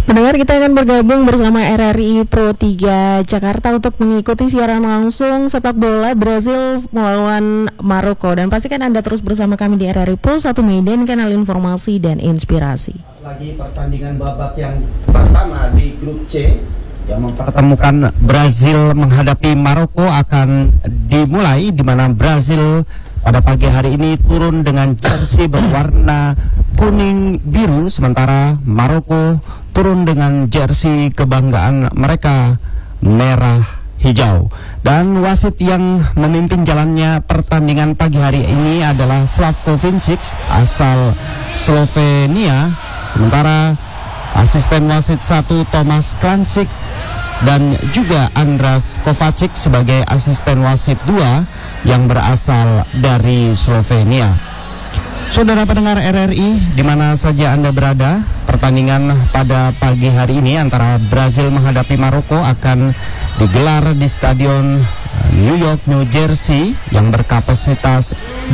Pendengar, kita akan bergabung bersama RRI Pro 3 Jakarta untuk mengikuti siaran langsung sepak bola Brazil melawan Maroko. Dan pastikan Anda terus bersama kami di RRI Pro 1 Medan, kanal informasi dan inspirasi. Lagi pertandingan babak yang pertama di grup C yang mempertemukan Brazil menghadapi Maroko akan dimulai, di mana Brazil pada pagi hari ini turun dengan jersey berwarna kuning biru, sementara Maroko turun dengan jersey kebanggaan mereka merah hijau. Dan wasit yang memimpin jalannya pertandingan pagi hari ini adalah Slavko Vincic asal Slovenia, sementara asisten wasit 1 Tomas Klancik dan juga Andras Kovacic sebagai asisten wasit 2 yang berasal dari Slovenia. Saudara pendengar RRI, di mana saja Anda berada, pertandingan pada pagi hari ini antara Brazil menghadapi Maroko akan digelar di Stadion New York, New Jersey yang berkapasitas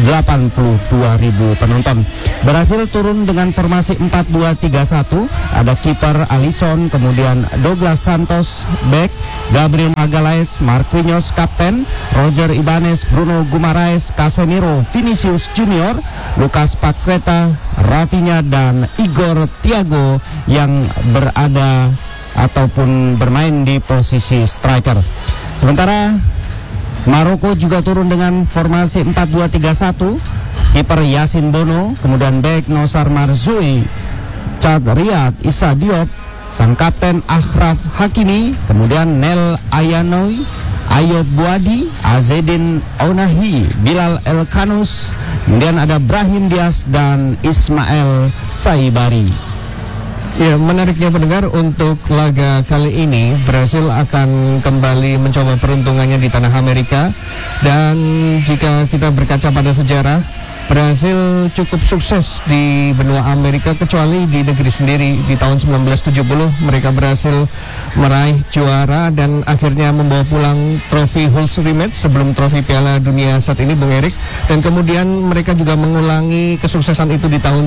82.000 penonton. Brazil turun dengan formasi 4-2-3-1. Ada kiper Alisson, kemudian Douglas Santos back, Gabriel Magalhaes, Marquinhos kapten, Roger Ibanez, Bruno Guimaraes, Casemiro, Vinicius Junior, Lucas Paqueta, Rafinha dan Igor Thiago yang berada ataupun bermain di posisi striker. Sementara Maroko juga turun dengan formasi 4-2-3-1. Kiper Yasin Bono, kemudian back Nosar Marzoui, Chad Riyad, Issa Diop, sang kapten Achraf Hakimi, kemudian Nel Ayanoy, Ayob Buadi, Azedin Ounahi, Bilal El Kanous, kemudian ada Brahim Diaz dan Ismail Saibari. Ya, menariknya pendengar, untuk laga kali ini Brazil akan kembali mencoba peruntungannya di tanah Amerika. Dan jika kita berkaca pada sejarah, Brazil cukup sukses di benua Amerika, kecuali di negeri sendiri. Di tahun 1970 mereka berhasil meraih juara dan akhirnya membawa pulang trofi Hulse Rematch sebelum trofi Piala Dunia saat ini, Bung Erik. Dan kemudian mereka juga mengulangi kesuksesan itu di tahun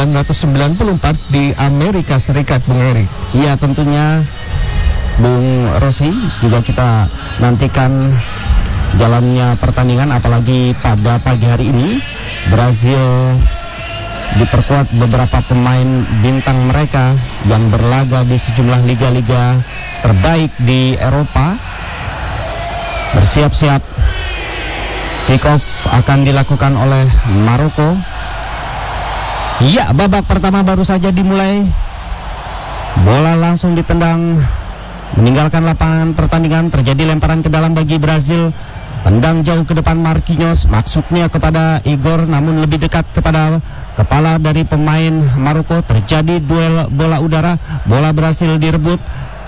1994 di Amerika Serikat, Bung Erik. Iya, tentunya Bung Rosi, juga kita nantikan jalannya pertandingan, apalagi pada pagi hari ini Brazil diperkuat beberapa pemain bintang mereka yang berlaga di sejumlah liga-liga terbaik di Eropa. Bersiap-siap, kick off akan dilakukan oleh Maroko. Ya, babak pertama baru saja dimulai. Bola langsung ditendang meninggalkan lapangan pertandingan. Terjadi lemparan ke dalam bagi Brazil. Tendang jauh ke depan Marquinhos, maksudnya kepada Igor, namun lebih dekat kepada kepala dari pemain Maroko. Terjadi duel bola udara, bola berhasil direbut.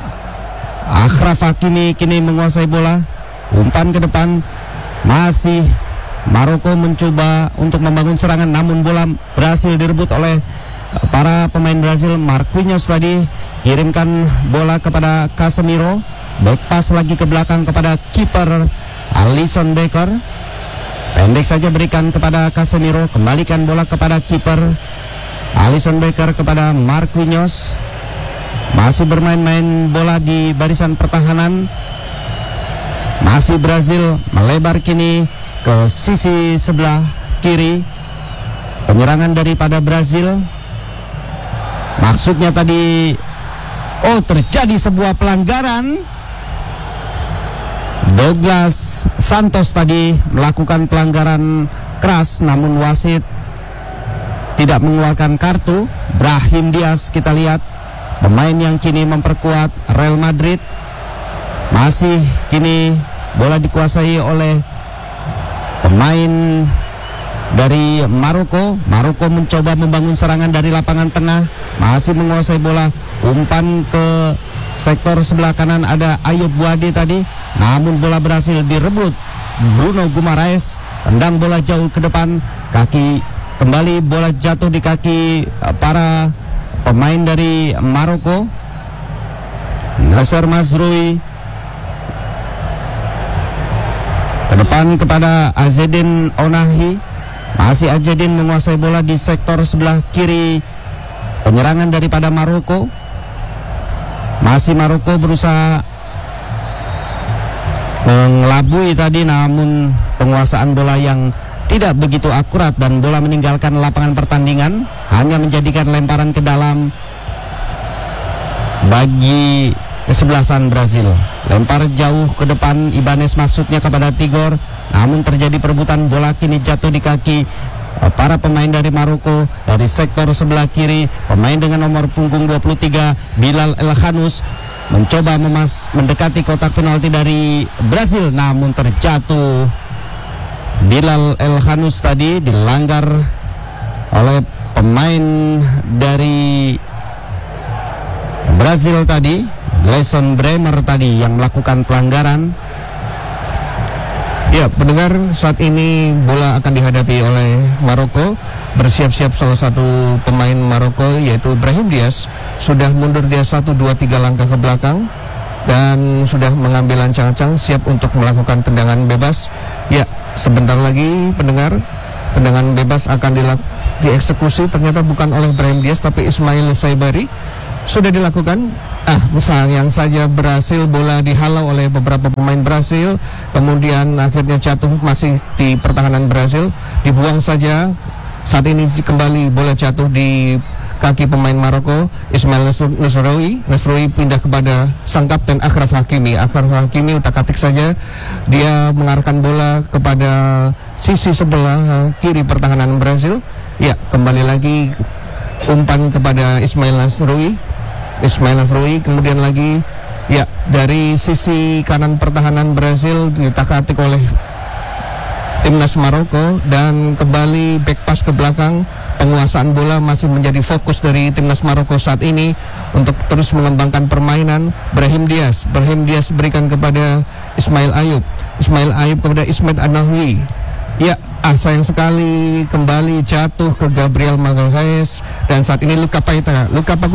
Achraf Hakimi kini menguasai bola, umpan ke depan. Masih Maroko mencoba untuk membangun serangan, namun bola berhasil direbut oleh para pemain Brazil. Marquinhos tadi kirimkan bola kepada Casemiro, back pass lagi ke belakang kepada kiper Alisson Becker, pendek saja berikan kepada Casemiro, kembalikan bola kepada kiper Alisson Becker kepada Marquinhos. Masih bermain-main bola di barisan pertahanan. Masih Brazil melebar kini ke sisi sebelah kiri. Penyerangan daripada Brazil, maksudnya tadi, terjadi sebuah pelanggaran. Douglas Santos tadi melakukan pelanggaran keras, namun wasit tidak mengeluarkan kartu. Brahim Diaz, kita lihat, pemain yang kini memperkuat Real Madrid. Masih kini bola dikuasai oleh pemain dari Maroko. Maroko mencoba membangun serangan dari lapangan tengah, masih menguasai bola. Umpan ke sektor sebelah kanan, ada Ayob Buadi tadi, namun bola berhasil direbut Bruno Guimaraes. Tendang bola jauh ke depan, kaki kembali, bola jatuh di kaki para pemain dari Maroko. Nosar Marzoui ke depan kepada Azedin Ounahi. Masih Azedin menguasai bola di sektor sebelah kiri penyerangan daripada Maroko. Masih Maroko berusaha mengelabui tadi, namun penguasaan bola yang tidak begitu akurat dan bola meninggalkan lapangan pertandingan, hanya menjadikan lemparan ke dalam bagi kesebelasan Brazil. Lempar jauh ke depan Ibanez maksudnya kepada Tigor, namun terjadi perebutan bola, kini jatuh di kaki para pemain dari Maroko. Dari sektor sebelah kiri, pemain dengan nomor punggung 23 Bilal El Khanous mencoba mendekati kotak penalti dari Brazil, namun terjatuh. Bilal El Khanous tadi dilanggar oleh pemain dari Brazil tadi, Gleison Bremer tadi yang melakukan pelanggaran. Ya, pendengar, saat ini bola akan dihadapi oleh Maroko. Bersiap-siap salah satu pemain Maroko, yaitu Brahim Diaz, sudah mundur dia 1, 2, 3 langkah ke belakang dan sudah mengambil ancang-ancang siap untuk melakukan tendangan bebas. Ya, sebentar lagi pendengar, tendangan bebas akan dieksekusi. Ternyata bukan oleh Brahim Diaz tapi Ismail Saibari. Sudah dilakukan. Sayang saja Brasil, bola dihalau oleh beberapa pemain Brasil, kemudian akhirnya jatuh masih di pertahanan Brasil, dibuang saja. Saat ini kembali bola jatuh di kaki pemain Maroko, Ismail Nasraoui pindah kepada sang kapten Achraf Hakimi. Achraf Hakimi utak-atik saja, dia mengarahkan bola kepada sisi sebelah kiri pertahanan Brasil. Ya, kembali lagi umpan kepada Ismail Nasraoui, kemudian lagi ya dari sisi kanan pertahanan Brasil diutak-atik oleh timnas Maroko, dan kembali back pass ke belakang. Penguasaan bola masih menjadi fokus dari timnas Maroko saat ini untuk terus mengembangkan permainan. Brahim Diaz berikan kepada Ismail Ayub kepada Ismet Anahui. Ya, sayang sekali kembali jatuh ke Gabriel Magalhaes, dan saat ini Luka Paqueta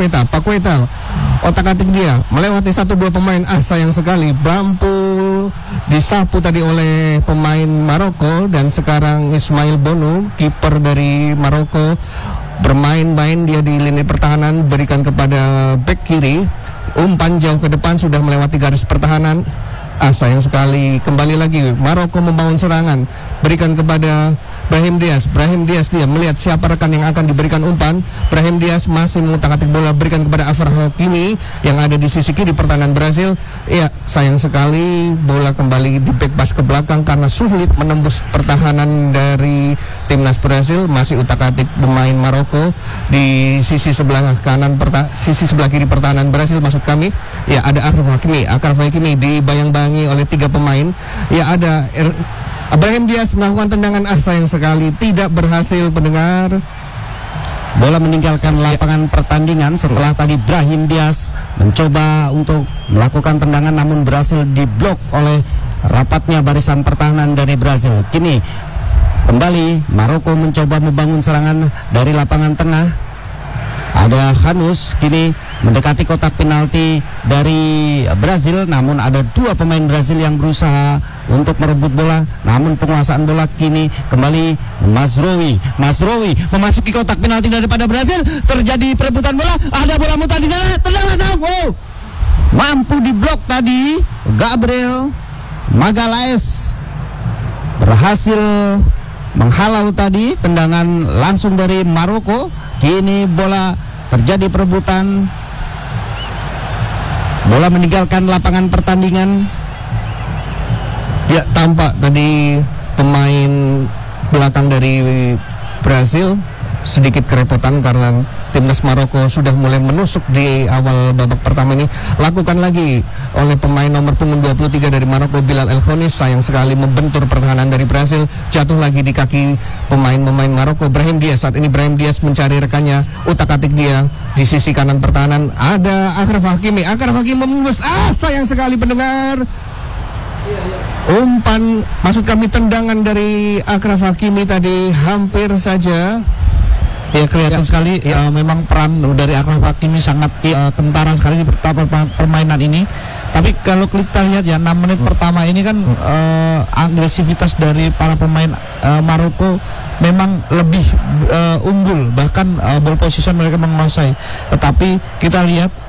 otak-atik dia melewati 1-2 pemain. Sayang sekali bampu disapu tadi oleh pemain Maroko, dan sekarang Ismail Bonu, kiper dari Maroko, bermain-main dia di lini pertahanan, berikan kepada bek kiri, umpan jauh ke depan sudah melewati garis pertahanan. Sayang sekali kembali lagi Maroko membangun serangan, berikan kepada Brahim Diaz dia melihat siapa rekan yang akan diberikan umpan. Brahim Diaz masih mengutak-atik bola, berikan kepada Achraf Hakimi yang ada di sisi kiri pertahanan Brasil. Ya, sayang sekali bola kembali di back pass ke belakang karena sulit menembus pertahanan dari timnas Brasil. Masih utak-atik pemain Maroko di sisi sebelah kanan sisi sebelah kiri pertahanan Brasil, maksud kami. Ya, ada Achraf Hakimi dibayang-bayangi oleh 3 pemain. Ya, ada Brahim Diaz melakukan tendangan, sayang sekali tidak berhasil pendengar. Bola meninggalkan lapangan pertandingan setelah tadi Brahim Diaz mencoba untuk melakukan tendangan, namun berhasil diblok oleh rapatnya barisan pertahanan dari Brasil. Kini kembali Maroko mencoba membangun serangan dari lapangan tengah. Ada Khanous kini mendekati kotak penalti dari Brasil, namun ada 2 pemain Brasil yang berusaha untuk merebut bola, namun penguasaan bola kini kembali Mazraoui memasuki kotak penalti daripada Brasil. Terjadi perebutan bola, ada bola mutar di sana, tendang masuk. Mampu diblok tadi. Gabriel Magalhaes berhasil menghalau tadi tendangan langsung dari Maroko. Kini bola terjadi perebutan, bola meninggalkan lapangan pertandingan. Ya, tampak tadi pemain belakang dari Brasil sedikit kerepotan karena timnas Maroko sudah mulai menusuk di awal babak pertama ini. Lakukan lagi oleh pemain nomor punggung 23 dari Maroko, Bilal El Khanous. Sayang sekali membentur pertahanan dari Brasil, jatuh lagi di kaki pemain Maroko. Brahim Diaz, saat ini Brahim Diaz mencari rekannya, utak-atik dia di sisi kanan pertahanan. Ada Achraf Hakimi membus. Sayang sekali pendengar. Umpan, maksud kami tendangan dari Achraf Hakimi tadi hampir saja. Ya, kelihatan sekali memang peran dari Achraf Hakimi sangat tentara sekali di permainan ini. Tapi kalau kita lihat ya 6 menit pertama ini kan agresivitas dari para pemain Maroko memang lebih unggul, bahkan ball position mereka menguasai. Tetapi kita lihat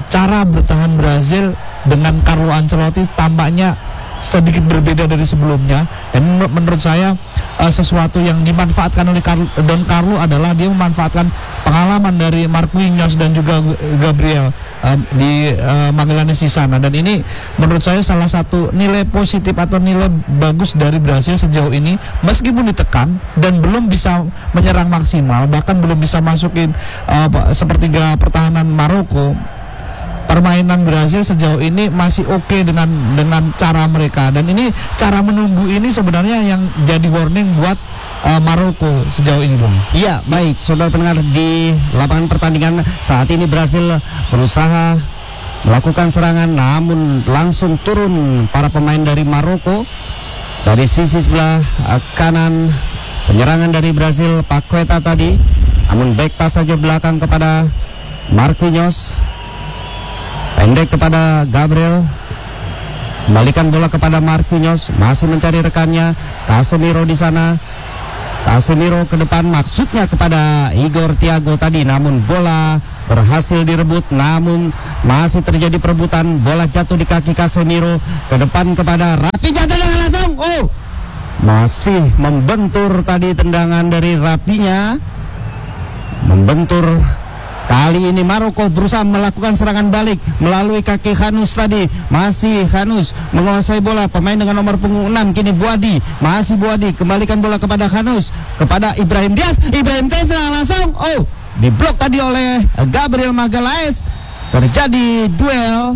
cara bertahan Brazil dengan Carlo Ancelotti tampaknya sedikit berbeda dari sebelumnya, dan menurut saya sesuatu yang dimanfaatkan oleh Don Carlo adalah dia memanfaatkan pengalaman dari Marquinhos dan juga Gabriel di Magalhães di sana, dan ini menurut saya salah satu nilai positif atau nilai bagus dari Brasil sejauh ini, meskipun ditekan dan belum bisa menyerang maksimal, bahkan belum bisa masukin sepertiga pertahanan Maroko. Permainan Brazil sejauh ini masih oke dengan cara mereka, dan ini cara menunggu ini sebenarnya yang jadi warning buat Maroko sejauh ini, Bung. Iya, baik, saudara pendengar, di lapangan pertandingan saat ini Brazil berusaha melakukan serangan, namun langsung turun para pemain dari Maroko dari sisi sebelah kanan. Penyerangan dari Brazil, Paqueta tadi, namun back pass saja belakang kepada Marquinhos. Pendek kepada Gabriel, kembalikan bola kepada Marquinhos, masih mencari rekannya Casemiro di sana. Casemiro ke depan, maksudnya kepada Igor Thiago tadi, namun bola berhasil direbut, namun masih terjadi perebutan. Bola jatuh di kaki Casemiro, ke depan kepada Raphinha, tendangan langsung. Masih membentur tadi tendangan dari Raphinha, membentur. Kali ini Maroko berusaha melakukan serangan balik melalui kaki Khanous tadi. Masih Khanous menguasai bola. Pemain dengan nomor punggung 6 kini Buadi. Masih Buadi, kembalikan bola kepada Khanous, kepada Ibrahim Diaz. Ibrahim Diaz langsung diblok tadi oleh Gabriel Magalhães. Terjadi duel.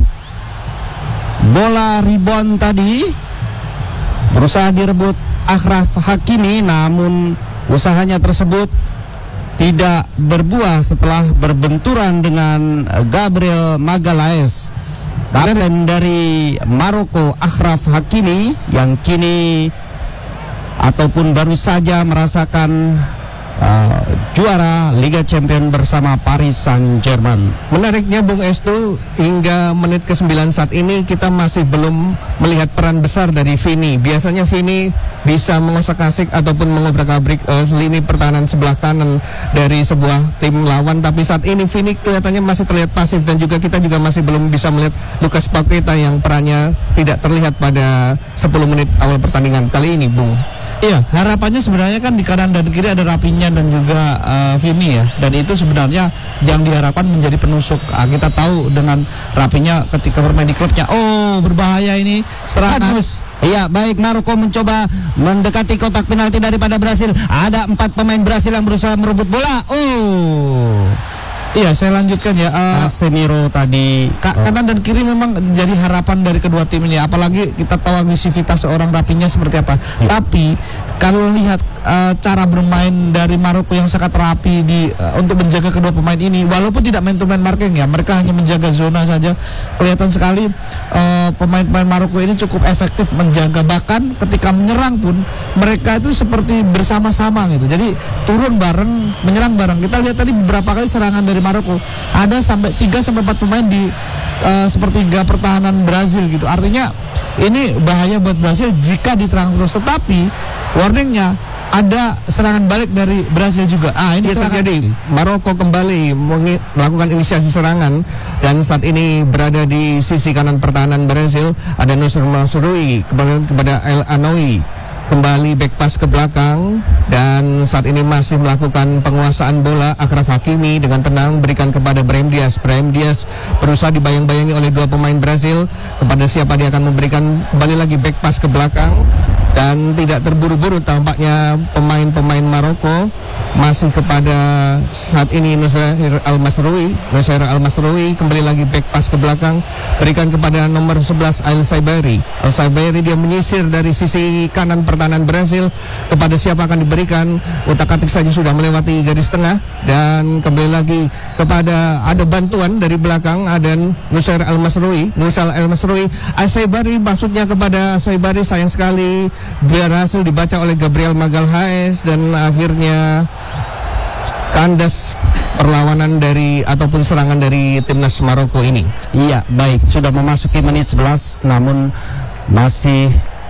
Bola rebound tadi berusaha direbut Achraf Hakimi, namun usahanya tersebut tidak berbuah setelah berbenturan dengan Gabriel Magalhães. Kapten dari Maroko, Achraf Hakimi, yang kini ataupun baru saja merasakan juara Liga Champions bersama Paris Saint-Germain. Menariknya Bung Estu, hingga menit ke-9 saat ini kita masih belum melihat peran besar dari Vini. Biasanya Vini bisa mengosak-asik ataupun mengobrak-abrik lini pertahanan sebelah kanan dari sebuah tim lawan, tapi saat ini Vini kelihatannya masih terlihat pasif, dan juga kita juga masih belum bisa melihat Lucas Paqueta yang perannya tidak terlihat pada 10 menit awal pertandingan kali ini, Bung. Iya, harapannya sebenarnya kan di kanan dan kiri ada Raphinha dan juga Vini ya, dan itu sebenarnya yang diharapkan menjadi penusuk. Kita tahu dengan Raphinha ketika bermain di klubnya, berbahaya ini serangan. Iya, baik, Maroko mencoba mendekati kotak penalti daripada Brasil. Ada 4 pemain Brasil yang berusaha merebut bola. Iya, saya lanjutkan ya. Casemiro tadi. Kanan dan kiri memang jadi harapan dari kedua tim ini. Apalagi kita tahu agresivitas seorang Raphinha seperti apa. Ya. Tapi kalau lihat cara bermain dari Maroko yang sangat rapi untuk menjaga kedua pemain ini, walaupun tidak main to man marking ya, mereka hanya menjaga zona saja. Kelihatan sekali pemain-pemain Maroko ini cukup efektif menjaga, bahkan ketika menyerang pun mereka itu seperti bersama-sama gitu. Jadi turun bareng, menyerang bareng. Kita lihat tadi beberapa kali serangan dari Maroko, ada sampai 3-4 pemain di sepertiga pertahanan Brazil gitu. Artinya ini bahaya buat Brazil jika diterang terus. Tetapi warningnya ada serangan balik dari Brazil juga. Ini terjadi. Maroko kembali melakukan inisiasi serangan, dan saat ini berada di sisi kanan pertahanan Brazil. Ada Nusr Mazraoui kepada El Anoui. Kembali back pass ke belakang, dan saat ini masih melakukan penguasaan bola Achraf Hakimi dengan tenang berikan kepada Brahim Diaz. Brahim Diaz berusaha dibayang-bayangi oleh 2 pemain Brazil kepada siapa dia akan memberikan. Kembali lagi back pass ke belakang, dan tidak terburu-buru tampaknya pemain-pemain Maroko. Masih kepada saat ini Nusayr Al-Mazraoui kembali lagi back pass ke belakang, berikan kepada nomor 11 Al Saibari. Dia menyisir dari sisi kanan pertahanan Brazil, kepada siapa akan diberikan. Utak-atik saja sudah melewati garis tengah, dan kembali lagi kepada ada bantuan dari belakang, ada Nusayr Al-Mazraoui. Al Saibari maksudnya kepada Saibari, sayang sekali berhasil dibaca oleh Gabriel Magalhães, dan akhirnya kandas perlawanan ataupun serangan dari timnas Maroko ini. Iya, baik, sudah memasuki menit 11, namun masih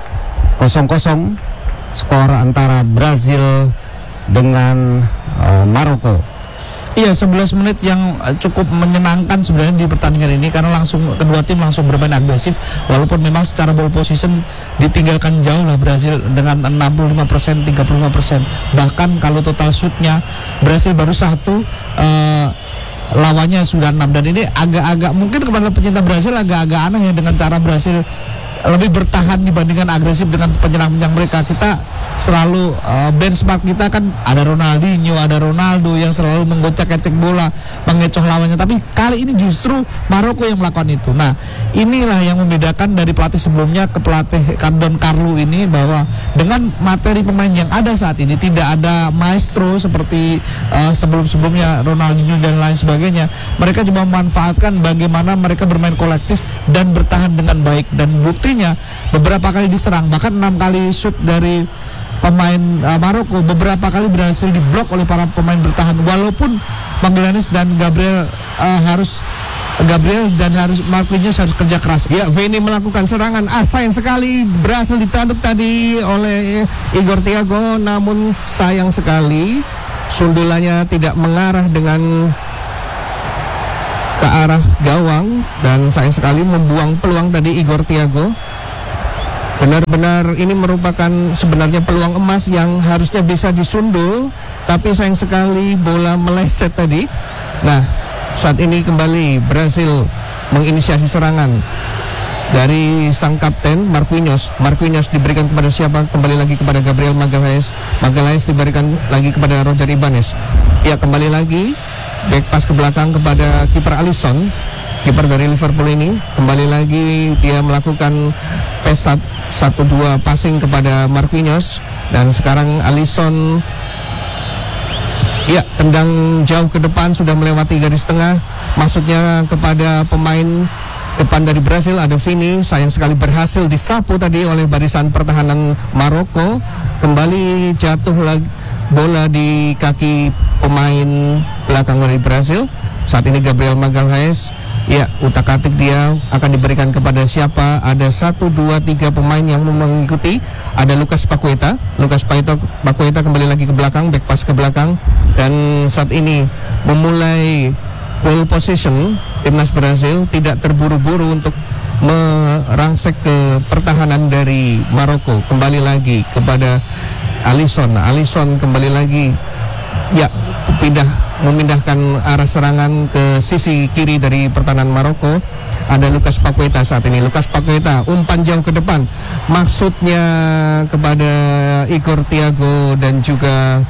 0-0 skor antara Brazil dengan Maroko. Iya, 11 menit yang cukup menyenangkan sebenarnya di pertandingan ini karena langsung kedua tim langsung bermain agresif walaupun memang secara ball position ditinggalkan jauh lah Brazil dengan 65%, 35%. Bahkan kalau total shootnya Brazil baru 1, lawannya sudah 6, dan ini agak-agak mungkin kepada pecinta Brazil agak-agak aneh ya dengan cara Brazil lebih bertahan dibandingkan agresif dengan penyerang-penyerang mereka. Kita selalu benchmark kita kan ada Ronaldinho, ada Ronaldo yang selalu menggocek-gocek bola, mengecoh lawannya. Tapi kali ini justru Maroko yang melakukan itu. Nah, inilah yang membedakan dari pelatih sebelumnya ke pelatih Don Carlo ini, bahwa dengan materi pemain yang ada saat ini tidak ada maestro seperti sebelum-sebelumnya Ronaldinho dan lain sebagainya. Mereka cuma memanfaatkan bagaimana mereka bermain kolektif dan bertahan dengan baik, dan buktinya beberapa kali diserang, bahkan 6 kali shoot dari pemain Maroko beberapa kali berhasil diblok oleh para pemain bertahan, walaupun Magalhaes dan Marquinhos harus kerja keras. Ya, Vini melakukan serangan. Sayang sekali berhasil ditanduk tadi oleh Igor Thiago, namun sayang sekali sundulannya tidak mengarah dengan ke arah gawang, dan sayang sekali membuang peluang tadi Igor Thiago. Benar-benar ini merupakan sebenarnya peluang emas yang harusnya bisa disundul, tapi sayang sekali bola meleset tadi. Nah, saat ini kembali Brazil menginisiasi serangan dari sang kapten Marquinhos. Marquinhos diberikan kepada siapa? Kembali lagi kepada Gabriel Magalhaes. Magalhaes diberikan lagi kepada Roger Ibanez. Ya, kembali lagi back pass ke belakang kepada kiper Alisson, kiper dari Liverpool ini. Kembali lagi dia melakukan pass 1-2 passing kepada Marquinhos, dan sekarang Alisson ya tendang jauh ke depan, sudah melewati garis tengah, maksudnya kepada pemain depan dari Brazil ada Vini. Sayang sekali berhasil disapu tadi oleh barisan pertahanan Maroko. Kembali jatuh lagi bola di kaki pemain belakang dari Brazil. Saat ini Gabriel Magalhaes, ya utak-atik dia akan diberikan kepada siapa? Ada 1, 2, 3 pemain yang mengikuti. Ada Lucas Paqueta kembali lagi ke belakang, back pass ke belakang, dan saat ini memulai ball position. Timnas Brazil tidak terburu-buru untuk merangsek ke pertahanan dari Maroko. Kembali lagi kepada Alisson kembali lagi, ya memindahkan arah serangan ke sisi kiri dari pertahanan Maroko. Ada Lucas Paqueta saat ini. Lucas Paqueta umpan jauh ke depan, maksudnya kepada Igor Thiago dan juga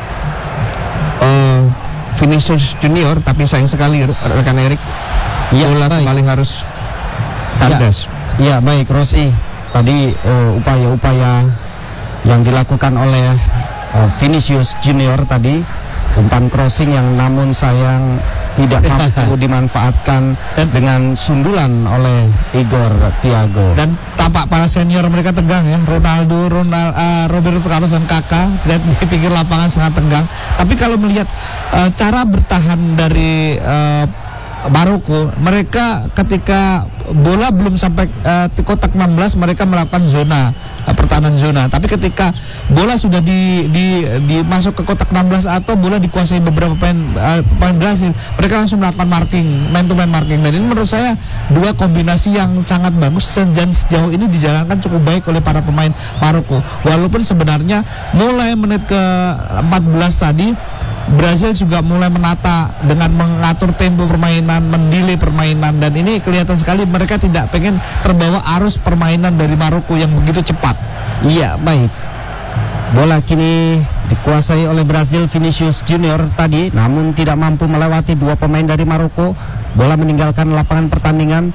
Vinicius Junior, tapi sayang sekali rekan Erik, bola kembali harus kandas. Ya, baik Rossi. Tadi upaya-upaya yang dilakukan oleh Vinicius Junior tadi, umpan crossing yang namun sayang tidak mampu dimanfaatkan dengan sundulan oleh Igor Thiago. Dan tampak para senior mereka tegang ya, Roberto Carlos dan Kakak dan di pinggir lapangan sangat tegang. Tapi kalau melihat cara bertahan dari Maroko, mereka ketika bola belum sampai kotak 16 mereka melakukan pertahanan zona. Tapi ketika bola sudah masuk ke kotak 16 atau bola dikuasai beberapa pemain Brazil, mereka langsung melakukan man to man marking. Dan ini menurut saya dua kombinasi yang sangat bagus dan sejauh ini dijalankan cukup baik oleh para pemain Maroko. Walaupun sebenarnya mulai menit ke 14 tadi Brazil juga mulai menata dengan mengatur tempo permainan, mendelay permainan, dan ini kelihatan sekali mereka tidak pengen terbawa arus permainan dari Maroko yang begitu cepat. Iya, baik. Bola kini dikuasai oleh Brazil. Vinicius Junior tadi namun tidak mampu melewati dua pemain dari Maroko. Bola meninggalkan lapangan pertandingan.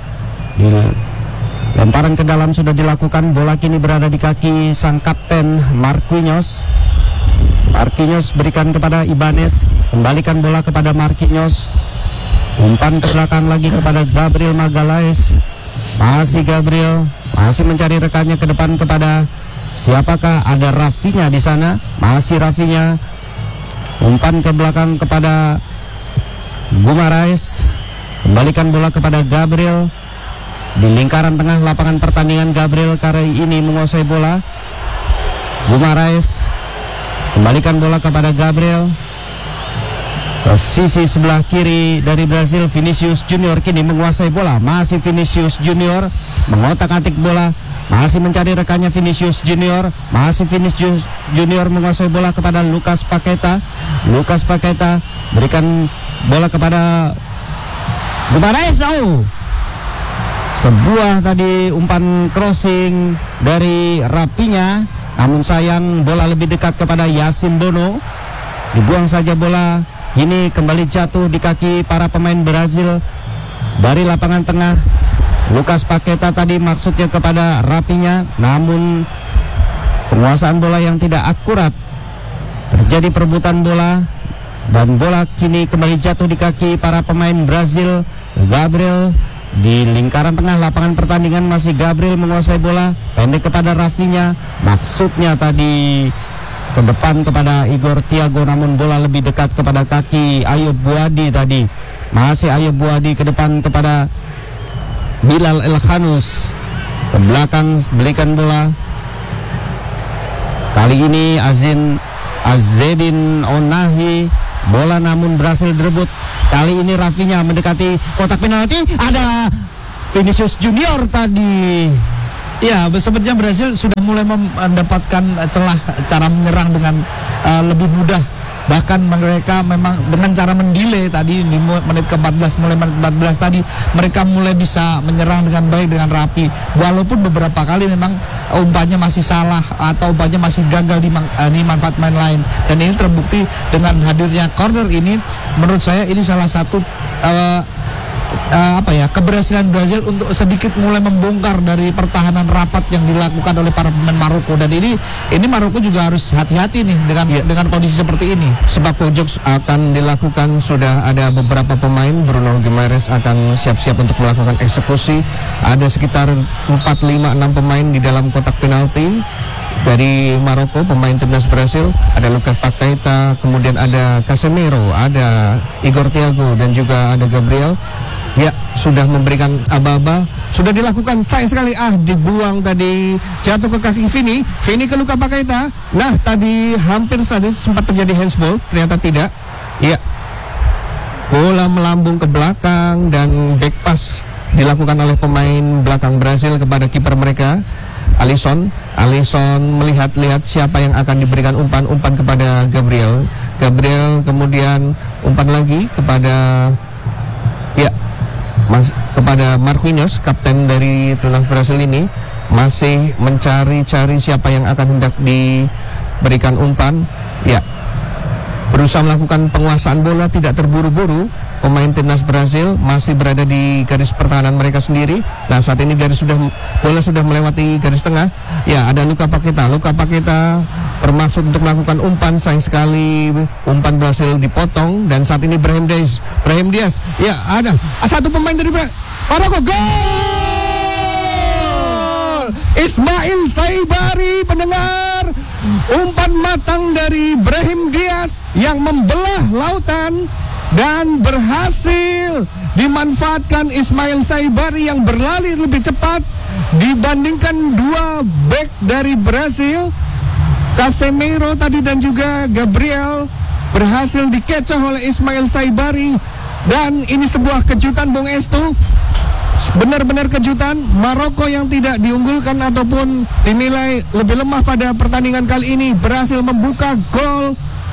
Lemparan ke dalam sudah dilakukan. Bola kini berada di kaki sang kapten Marquinhos. Marquinhos berikan kepada Ibanez, kembalikan bola kepada Marquinhos, umpan ke belakang lagi kepada Gabriel Magalhaes. Masih Gabriel, masih mencari rekannya ke depan kepada siapakah? Ada Rafinha di sana, masih Rafinha, umpan ke belakang kepada Guimaraes, kembalikan bola kepada Gabriel di lingkaran tengah lapangan pertandingan. Gabriel kali ini menguasai bola. Guimaraes kembalikan bola kepada Gabriel. Sisi sebelah kiri dari Brazil, Vinicius Junior kini menguasai bola. Masih Vinicius Junior mengotak-atik bola, masih mencari rekannya Vinicius Junior. Masih Vinicius Junior menguasai bola kepada Lucas Paqueta. Lucas Paqueta berikan bola kepada Gumares. Sebuah tadi umpan crossing dari Rapinya, namun sayang bola lebih dekat kepada Yasin Bono. Dibuang saja bola. Kini kembali jatuh di kaki para pemain Brazil dari lapangan tengah. Lucas Paqueta tadi maksudnya kepada Rapinya, namun penguasaan bola yang tidak akurat. Terjadi perebutan bola dan bola kini kembali jatuh di kaki para pemain Brazil. Gabriel di lingkaran tengah lapangan pertandingan, masih Gabriel menguasai bola, pendek kepada Rafinya, maksudnya tadi ke depan kepada Igor Thiago, namun bola lebih dekat kepada kaki Ayub Buadi tadi. Masih Ayub Buadi ke depan kepada Bilal Elhanus, ke belakang belikan bola. Kali ini Azedin Onahi, bola namun berhasil direbut. Kali ini Rafinya mendekati kotak penalti, ada Vinicius Junior tadi. Ya, sepertinya Brazil sudah mulai mendapatkan celah cara menyerang dengan lebih mudah. Bahkan mereka memang dengan cara mendelay tadi di menit ke-14, mulai menit 14 tadi mereka mulai bisa menyerang dengan baik, dengan rapi. Walaupun beberapa kali memang umpannya masih salah atau umpannya masih gagal di manfaat main lain. Dan ini terbukti dengan hadirnya corner ini. Menurut saya ini salah satu keberhasilan Brazil untuk sedikit mulai membongkar dari pertahanan rapat yang dilakukan oleh para pemain Maroko. Dan ini Maroko juga harus hati-hati nih dengan kondisi seperti ini. Sebab pojok akan dilakukan, sudah ada beberapa pemain. Bruno Guimaraes akan siap-siap untuk melakukan eksekusi. Ada sekitar 4, 5, 6 pemain di dalam kotak penalti dari Maroko, pemain timnas Brazil. Ada Lucas Paqueta, kemudian ada Casemiro, ada Igor Thiago, dan juga ada Gabriel. Ya, sudah memberikan aba-aba. Sudah dilakukan, sayang sekali. Dibuang tadi, jatuh ke kaki Vini ke Lucas Paqueta. Nah, tadi hampir saja sempat terjadi handsball, ternyata tidak. Ya, bola melambung ke belakang dan back pass dilakukan oleh pemain belakang Brazil kepada kiper mereka, Alisson melihat-lihat siapa yang akan diberikan umpan kepada Gabriel, kemudian umpan lagi kepada kepada Marquinhos, kapten dari timnas Brazil ini, masih mencari-cari siapa yang akan hendak diberikan umpan. Ya, berusaha melakukan penguasaan bola, tidak terburu-buru. Pemain timnas Brazil masih berada di garis pertahanan mereka sendiri. Nah, saat ini bola sudah melewati garis tengah. Ya, ada Lucas Paqueta bermaksud untuk melakukan umpan, sayang sekali umpan Brazil dipotong. Dan saat ini Brahim Diaz. Ya, ada satu pemain dari Maroko, gol! Ismail Saibari, pendengar. Umpan matang dari Brahim Diaz yang membelah lautan dan berhasil dimanfaatkan Ismail Saibari yang berlari lebih cepat dibandingkan dua bek dari Brazil, Casemiro tadi dan juga Gabriel. Berhasil dikecoh oleh Ismail Saibari. Dan ini sebuah kejutan, Bung Estu. Benar-benar kejutan. Maroko yang tidak diunggulkan ataupun dinilai lebih lemah pada pertandingan kali ini berhasil membuka gol,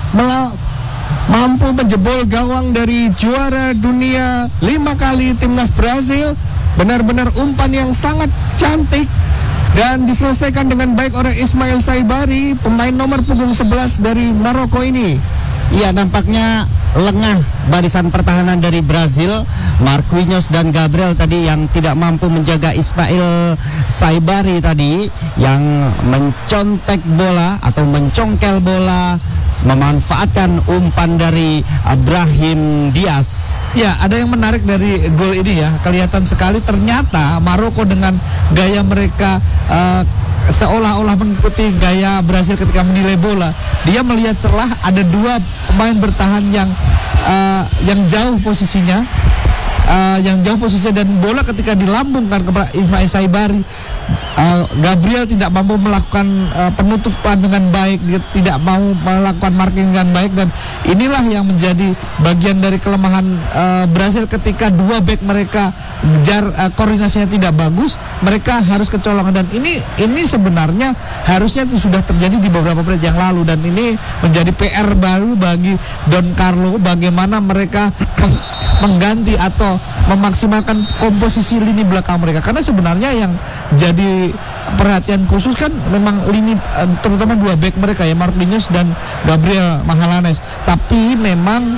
mampu menjebol gawang dari juara dunia 5 kali timnas Brazil. Benar-benar umpan yang sangat cantik dan diselesaikan dengan baik oleh Ismail Saibari, pemain nomor punggung 11 dari Maroko ini. Iya, nampaknya lengah barisan pertahanan dari Brazil. Marquinhos dan Gabriel tadi yang tidak mampu menjaga Ismail Saibari tadi, yang mencontek bola atau mencongkel bola, memanfaatkan umpan dari Brahim Diaz. Ya, ada yang menarik dari gol ini ya. Kelihatan sekali ternyata Maroko dengan gaya mereka seolah-olah mengikuti gaya Brazil ketika menilai bola. Dia melihat celah, ada dua pemain bertahan yang jauh posisinya, dan bola ketika dilambungkan kepada Ismail Saibari, Gabriel tidak mampu melakukan penutupan dengan baik, dia tidak mau melakukan marking dengan baik, dan inilah yang menjadi bagian dari kelemahan Brasil ketika dua back mereka koordinasinya tidak bagus, mereka harus kecolongan, dan ini sebenarnya harusnya sudah terjadi di beberapa menit yang lalu, dan ini menjadi PR baru bagi Don Carlo bagaimana mereka mengganti atau memaksimalkan komposisi lini belakang mereka, karena sebenarnya yang jadi perhatian khusus kan memang lini terutama dua back mereka ya, Marquinhos dan Gabriel Magalhães, tapi memang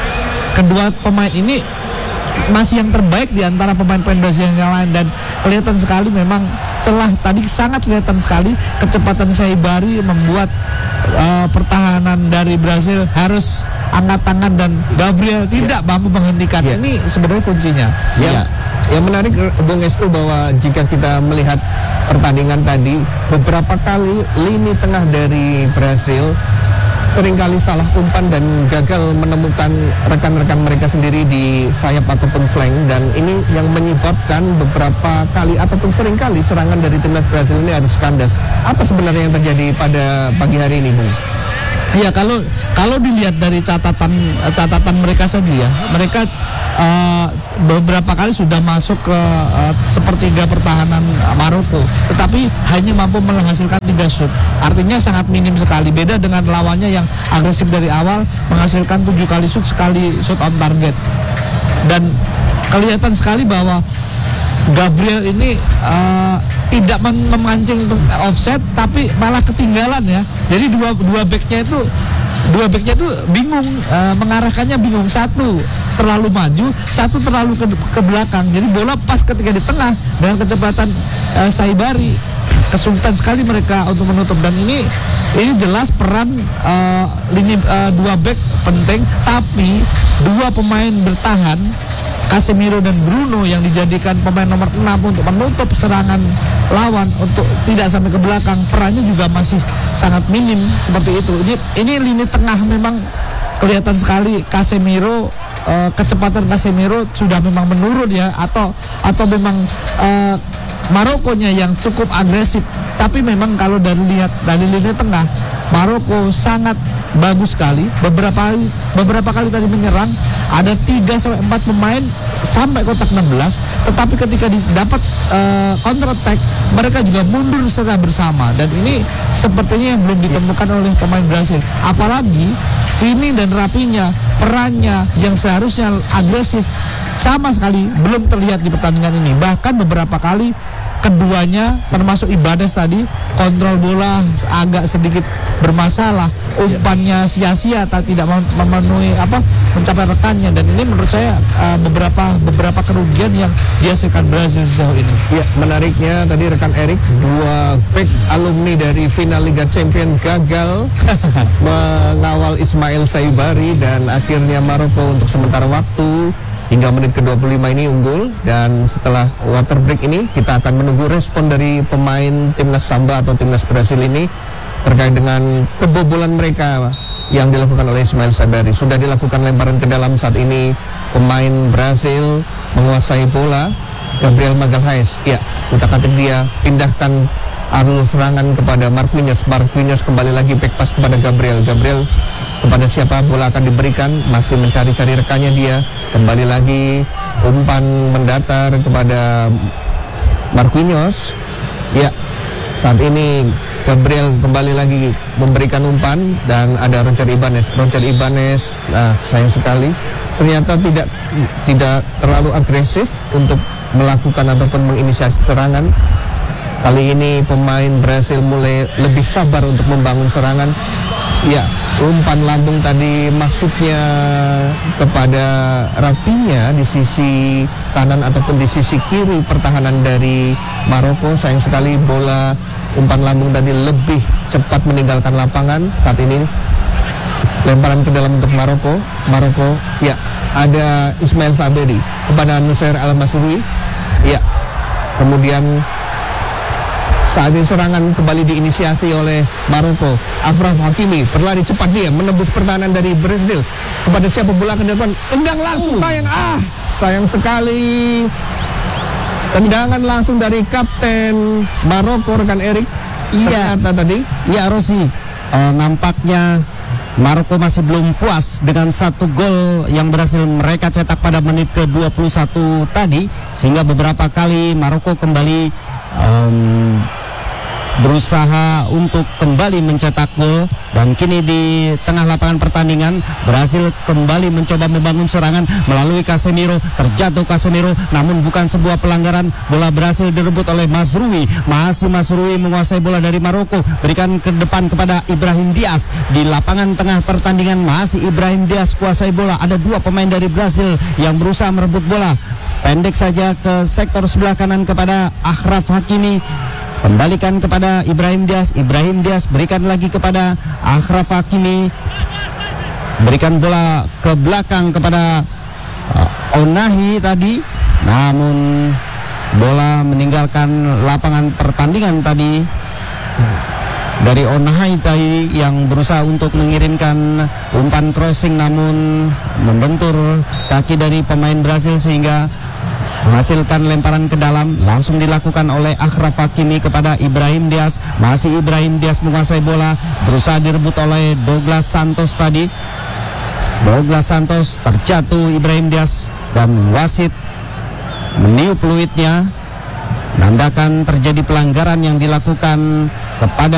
kedua pemain ini masih yang terbaik di antara pemain-pemain Brazil yang lain, dan kelihatan sekali memang celah tadi sangat kelihatan sekali kecepatan Saibari membuat pertahanan dari Brazil harus angkat tangan, dan Gabriel tidak mampu menghentikan. Ini sebenarnya kuncinya. Yang menarik Bung Estu bahwa jika kita melihat pertandingan tadi, beberapa kali lini tengah dari Brasil seringkali salah umpan dan gagal menemukan rekan-rekan mereka sendiri di sayap ataupun flank, dan ini yang menyebabkan beberapa kali ataupun seringkali serangan dari timnas Brasil ini harus kandas. Apa sebenarnya yang terjadi pada pagi hari ini, Bung? Ya, kalau dilihat dari catatan mereka saja ya, mereka beberapa kali sudah masuk ke sepertiga pertahanan Maroko, tetapi hanya mampu menghasilkan 3 shoot. Artinya sangat minim sekali. Beda dengan lawannya yang agresif dari awal, menghasilkan 7 kali shoot, sekali shoot on target. Dan kelihatan sekali bahwa Gabriel ini tidak memancing offset, tapi malah ketinggalan ya. Jadi dua backnya itu bingung, mengarahkannya bingung. Satu terlalu maju, satu terlalu ke belakang. Jadi bola pas ketika di tengah dengan kecepatan Saibari, kesulitan sekali mereka untuk menutup. Dan ini jelas peran lini dua back penting, tapi dua pemain bertahan Casemiro dan Bruno yang dijadikan pemain nomor 6 untuk menutup serangan lawan untuk tidak sampai ke belakang, perannya juga masih sangat minim seperti itu. Ini lini tengah memang kelihatan sekali Casemiro, kecepatan Casemiro sudah memang menurun ya, atau memang Marokonya yang cukup agresif. Tapi memang kalau lihat dari lini tengah, Maroko sangat bagus sekali. Beberapa kali tadi menyerang, ada 3-4 pemain sampai kotak 16, tetapi ketika dapat counter attack, mereka juga mundur secara bersama, dan ini sepertinya yang belum ditemukan oleh pemain Brasil. Apalagi Vini dan Rafinha, perannya yang seharusnya agresif sama sekali belum terlihat di pertandingan ini. Bahkan beberapa kali keduanya, termasuk Ibanez tadi, kontrol bola agak sedikit bermasalah, umpannya sia-sia, tidak memenuhi mencapai rekannya, dan ini menurut saya beberapa kerugian yang dihasilkan Brazil sejauh ini. Ya, menariknya tadi rekan Erik, dua back alumni dari final Liga Champions gagal mengawal Ismail Saibari, dan akhirnya Maroko untuk sementara waktu hingga menit ke-25 ini unggul. Dan setelah water break ini kita akan menunggu respon dari pemain timnas Samba atau timnas Brasil ini terkait dengan kebobolan mereka yang dilakukan oleh Ismail Saibari. Sudah dilakukan lemparan ke dalam saat ini, pemain Brasil menguasai bola. Gabriel Magalhães, ya, utak-atik dia pindahkan arus serangan kepada Marquinhos kembali lagi back pass kepada Gabriel kepada siapa bola akan diberikan, masih mencari-cari rekannya dia, kembali lagi umpan mendatar kepada Marquinhos. Ya, saat ini Gabriel kembali lagi memberikan umpan, dan ada Roger Ibanez. Nah, sayang sekali ternyata tidak terlalu agresif untuk melakukan ataupun menginisiasi serangan. Kali ini pemain Brasil mulai lebih sabar untuk membangun serangan. Ya, umpan lambung tadi maksudnya kepada Rafinha di sisi kanan ataupun di sisi kiri pertahanan dari Maroko. Sayang sekali bola umpan lambung tadi lebih cepat meninggalkan lapangan. Saat ini lemparan ke dalam untuk Maroko. Ya, ada Ismail Saibari kepada Nusair Al-Masroui. Ya, kemudian saat ini serangan kembali diinisiasi oleh Maroko. Achraf Hakimi berlari cepat, dia menembus pertahanan dari Brasil. Kepada siapa bola ke depan? Tendang langsung, sayang sekali. Tendangan langsung dari kapten Maroko, rekan Erik. Iya. Ternyata tadi. Ya Rosi, nampaknya Maroko masih belum puas dengan satu gol yang berhasil mereka cetak pada menit ke-21 tadi, sehingga beberapa kali Maroko kembali berusaha untuk kembali mencetak gol, dan kini di tengah lapangan pertandingan berhasil kembali mencoba membangun serangan melalui Casemiro. Terjatuh Casemiro, namun bukan sebuah pelanggaran. Bola berhasil direbut oleh Mazrui. Masih Mazrui menguasai bola dari Maroko, berikan ke depan kepada Ibrahim Diaz. Di lapangan tengah pertandingan masih Ibrahim Diaz kuasai bola. Ada dua pemain dari Brasil yang berusaha merebut bola. Pendek saja ke sektor sebelah kanan kepada Achraf Hakimi. Kembalikan kepada Ibrahim Diaz. Ibrahim Diaz berikan lagi kepada Achraf Hakimi. Berikan bola ke belakang kepada Onahi tadi. Namun bola meninggalkan lapangan pertandingan tadi dari Onahi tadi, yang berusaha untuk mengirimkan umpan crossing, namun membentur kaki dari pemain Brasil sehingga menghasilkan lemparan ke dalam. Langsung dilakukan oleh Achraf Hakimi kepada Ibrahim Diaz. Masih Ibrahim Diaz menguasai bola, berusaha direbut oleh Douglas Santos tadi. Douglas Santos terjatuh Ibrahim Diaz, dan wasit meniup peluitnya, menandakan terjadi pelanggaran yang dilakukan kepada